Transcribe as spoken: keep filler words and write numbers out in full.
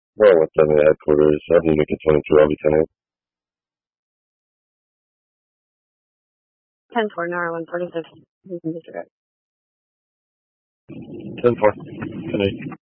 Well, what's in the headquarters? I have Unit twenty-two, I'll be ten eight. ten four, Nara one forty-six. ten four, ten eight.